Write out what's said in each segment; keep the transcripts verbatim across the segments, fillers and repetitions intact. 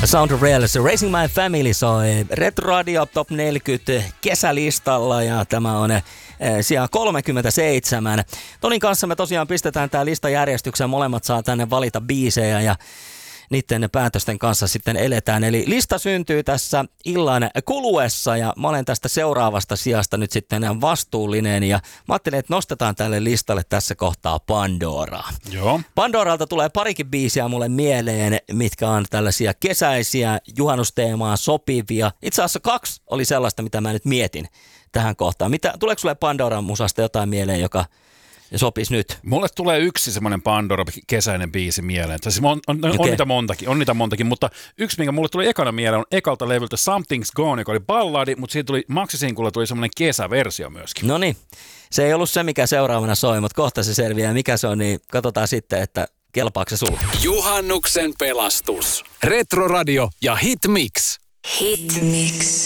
Sound of Rails, Raising My Family soi Retro Radio Top neljäkymmentä kesälistalla ja tämä on eh, sijaan kolmekymmentäseitsemän. Tonin kanssa me tosiaan pistetään tää lista järjestykseen, molemmat saa tänne valita biisejä ja niiden päätösten kanssa sitten eletään. Eli lista syntyy tässä illan kuluessa ja mä olen tästä seuraavasta sijasta nyt sitten vastuullinen ja mä ajattelin, että nostetaan tälle listalle tässä kohtaa Pandoraa. Joo. Pandoralta tulee parikin biisiä mulle mieleen, mitkä on tällaisia kesäisiä, juhannusteemaan sopivia. Itse asiassa kaksi oli sellaista, mitä mä nyt mietin tähän kohtaan. Mitä, tuleeko sulle Pandoran musasta jotain mieleen, joka sopisi nyt? Mulle tulee yksi semmoinen Pandora-kesäinen biisi mieleen. Siis on, on, on, okay. niitä montakin, on niitä montakin, mutta yksi, minkä mulle tuli ekana mieleen, on ekalta levyltä Something's Gone, joka oli balladi, mutta siitä tuli, Maxisinkulla tuli semmoinen kesäversio myöskin. No niin, se ei ollut se, mikä seuraavana soi, mutta kohta se selviää, mikä se on, niin katsotaan sitten, että kelpaako se sulle. Juhannuksen pelastus. Retro Radio ja Hit Mix. Hit Mix.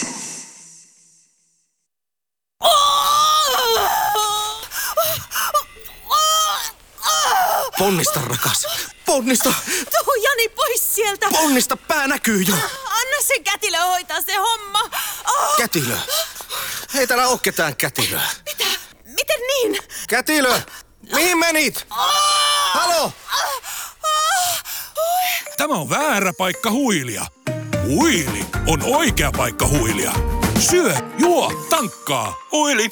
Ponnista, rakas. Ponnista. Tuu Jani pois sieltä. Ponnista, pää näkyy jo. Anna sen kätilö hoitaa se homma. Oh. Kätilö. Ei täällä oo ketään kätilöä. Mitä? Miten niin? Kätilö. Mihin menit? Oh. Halo. Oh. Oh. Tämä on väärä paikka huilia. Huili on oikea paikka huilia. Syö, juo, tankkaa. Huili.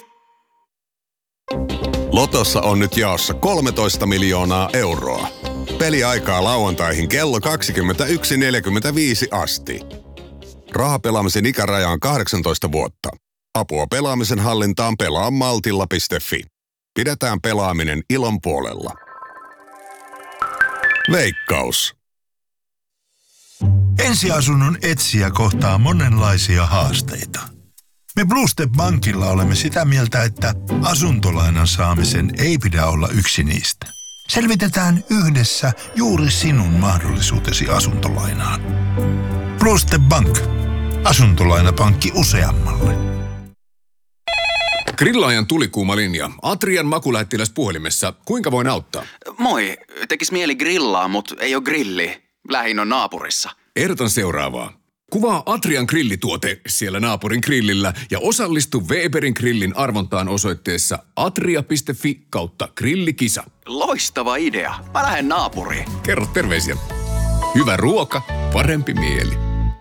Lotossa on nyt jaossa kolmetoista miljoonaa euroa. Peliaikaa lauantaihin kello kaksikymmentäyksi neljäkymmentäviisi asti. Rahapelaamisen ikäraja on kahdeksantoista vuotta. Apua pelaamisen hallintaan pelaa maltilla piste fi. Pidetään pelaaminen ilon puolella. Veikkaus. Ensiasunnon etsijä kohtaa monenlaisia haasteita. Me Blue Step Bankilla olemme sitä mieltä, että asuntolainan saamisen ei pidä olla yksi niistä. Selvitetään yhdessä juuri sinun mahdollisuutesi asuntolainaan. Blue Step Bank. Asuntolainapankki useammalle. Grillaajan tulikuuma linja. Atrian makulähettiläs puhelimessa. Kuinka voin auttaa? Moi. Tekis mieli grillaa, mutta ei ole grilli. Lähin on naapurissa. Ehdotan seuraavaa. Kuvaa Atrian grillituote siellä naapurin grillillä ja osallistu Weberin grillin arvontaan osoitteessa atria piste fi kautta grillikisa. Loistava idea. Mä lähden naapuriin. Kerro terveisiä. Hyvä ruoka, parempi mieli.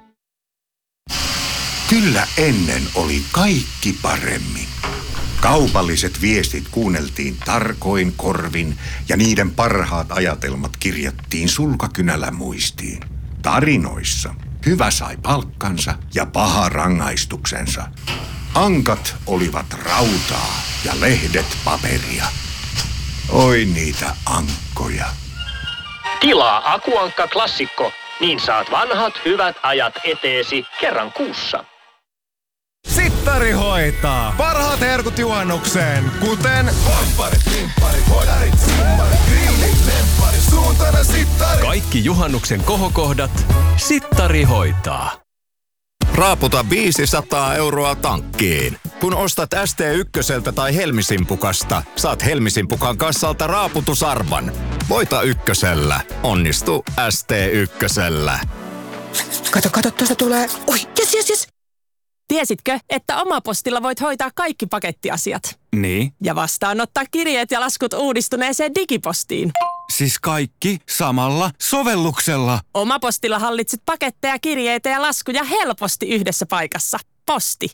Kyllä ennen oli kaikki paremmin. Kaupalliset viestit kuunneltiin tarkoin korvin ja niiden parhaat ajatelmat kirjattiin sulkakynällä muistiin. Tarinoissa hyvä sai palkkansa ja paha rangaistuksensa. Ankat olivat rautaa ja lehdet paperia. Oi niitä ankkoja. Tilaa Akuankka Klassikko, niin saat vanhat hyvät ajat eteesi kerran kuussa. Sittari hoitaa. Parhaat herkut juhannukseen, kuten Vampparit, pimpparit, vodarit, simmarit, grillit, lempparit, suuntana sittari. Kaikki juhannuksen kohokohdat Sittari hoitaa. Raaputa viisisataa euroa tankkiin. Kun ostat S T ykköseltä tai Helmisimpukasta, saat Helmisimpukan kassalta raaputusarvan. Voita ykkösellä. Onnistu S T ykkösellä. Kato, kato, tuosta tulee. Oi, jes, jes, jes. Tiesitkö, että Omapostilla voit hoitaa kaikki pakettiasiat? Niin. Ja vastaanottaa kirjeet ja laskut uudistuneeseen digipostiin. Siis kaikki samalla sovelluksella. Omapostilla hallitset paketteja, kirjeitä ja laskuja helposti yhdessä paikassa. Posti.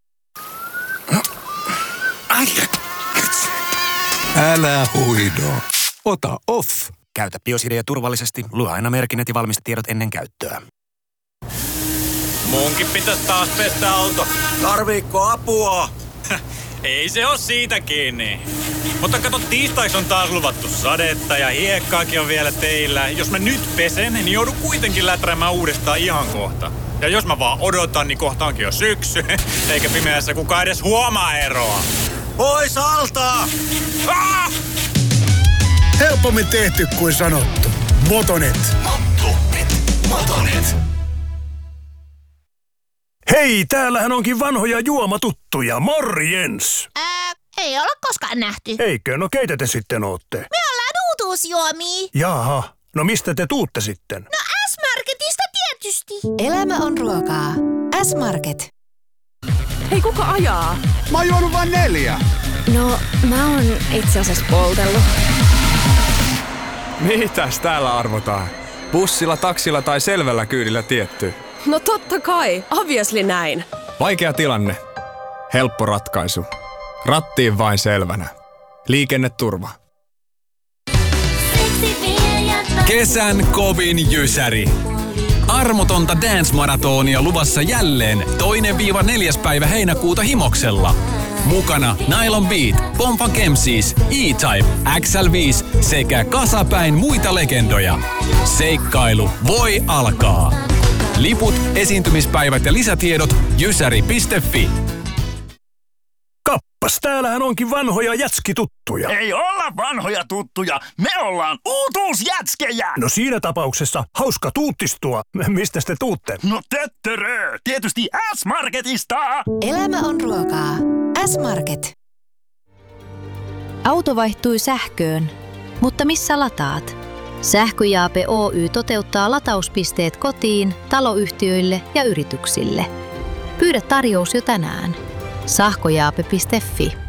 Älä huido. Ota off. Käytä BioSideä turvallisesti. Lue aina merkinnät ja valmistetiedot ennen käyttöä. Munkin pitäisi taas pestä auto. Tarviikko apua? Ei se oo siitä kiinni. Mutta kato, tiistaiksi on taas luvattu sadetta ja hiekkaakin on vielä teillä. Jos mä nyt pesen, niin joudun kuitenkin läträämään uudestaan ihan kohta. Ja jos mä vaan odotan, niin kohta onkin jo syksy. Eikä pimeässä kukaan edes huomaa eroa. Pois alta! Ah! Helpommin tehty kuin sanottu. Motonet. Motonet. Motonet. Hei, täällähän onkin vanhoja juomatuttuja. Morjens! Ää, ei olla koskaan nähty. Eikö? No keitä te sitten ootte? Me ollaan uutuusjuomia. Jaha. No mistä te tuutte sitten? No S-Marketista tietysti. Elämä on ruokaa. S-Market. Hei, kuka ajaa? Mä oon juonut vain neljä. No, mä oon itse asiassa poltellut. Mitäs täällä arvotaan? Bussilla, taksilla tai selvällä kyydillä tietty? No totta kai, obviously näin. Vaikea tilanne. Helppo ratkaisu. Rattiin vain selvänä. Liikenneturva. Kesän kovin jysäri. Armotonta dance-maratonia luvassa jälleen toinen viiva neljäs päivä heinäkuuta Himoksella. Mukana Nylon Beat, Pompa Kemsis, E-Type, X L viisi sekä kasapäin muita legendoja. Seikkailu voi alkaa. Liput, esiintymispäivät ja lisätiedot jysäri piste fi. Kappas, täällähän onkin vanhoja jätskituttuja. Ei olla vanhoja tuttuja, me ollaan uutuusjätskejä. No siinä tapauksessa hauska tuuttistua. Mistä te tuutte? No töttörö, tietysti S-Marketista. Elämä on ruokaa. S-Market. Auto vaihtui sähköön, mutta missä lataat? Sähköjaape Oy toteuttaa latauspisteet kotiin, taloyhtiöille ja yrityksille. Pyydä tarjous jo tänään. Sähköjaape piste fi.